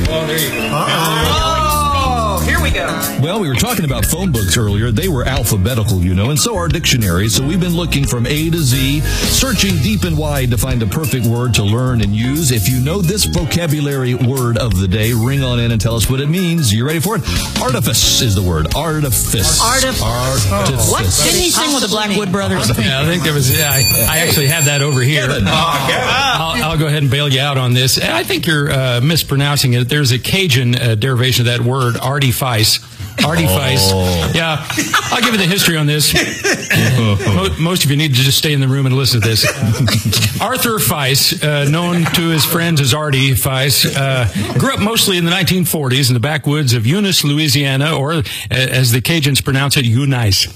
Oh, there you go. Oh, here we go. Well, we were talking about phone books earlier. They were alphabetical, and so are dictionaries. So we've been looking from A to Z, searching deep and wide to find the perfect word to learn and use. If you know this vocabulary word of the day, ring on in and tell us what it means. You ready for it? Artifice is the word. Artifice. Artifice. What? Didn't he sing with the Blackwood Brothers? Yeah, I think there was. Yeah, I actually have that over here. I'll go ahead and bail you out on this. I think you're mispronouncing it. There's a Cajun derivation of that word, artifice. Artifice. Oh. Yeah. I'll give you the history on this. Most of you need to just stay in the room and listen to this. Arthur Fice, known to his friends as Artie Fice, grew up mostly in the 1940s in the backwoods of Eunice, Louisiana, or as the Cajuns pronounce it, Eunice.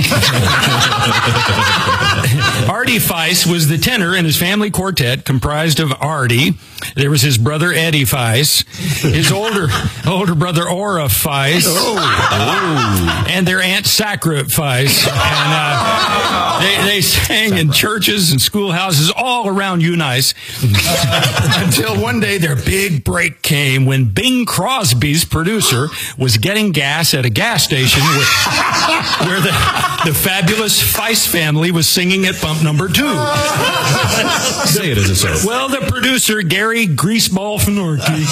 Artie Fice was the tenor in his family quartet comprised of Artie. There was his brother Eddie Fice, his older brother Ora Fice, and their aunt Sacra Fice. And they sang in churches and schoolhouses all around Eunice until one day their big break came when Bing Crosby's producer was getting gas at a gas station where the fabulous Fice family was singing at pump number 2. Say it as it says. Well, the producer, Gary Greaseball Finorki,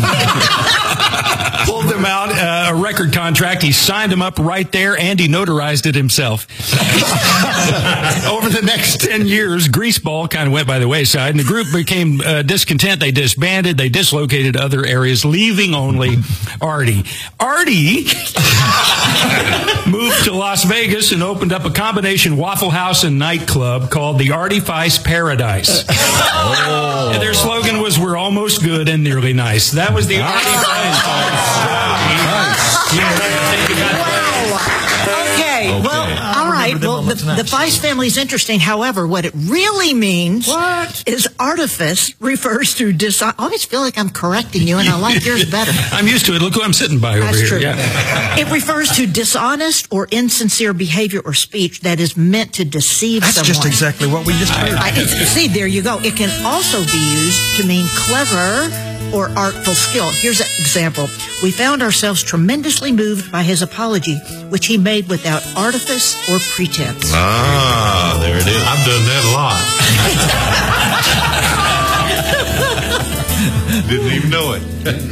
pulled them out a record contract. He signed them up right there, and he notarized it himself. Over the next 10 years, Greaseball kind of went by the wayside, and the group became discontent. They disbanded. They dislocated to other areas, leaving only Artie. Artie moved to Las Vegas and opened up a combination Waffle House and nightclub called the Artie Fice Paradise. And their slogan was, "We're almost good and nearly nice." That was the Artie Fice. Okay, well, all right. Well, the Fice family is interesting. However, what it really means is artifice refers to I always feel like I'm correcting you, and I like yours better. I'm used to it. Look who I'm sitting by over That's here. true. Yeah. It refers to dishonest or insincere behavior or speech that is meant to deceive someone. That's just exactly what we just heard. See, there you go. It can also be used to mean clever or artful skill. Here's an example. We found ourselves tremendously moved by his apology, which he made without artifice or pretense. Ah, there it is. I've done that a lot. Didn't even know it.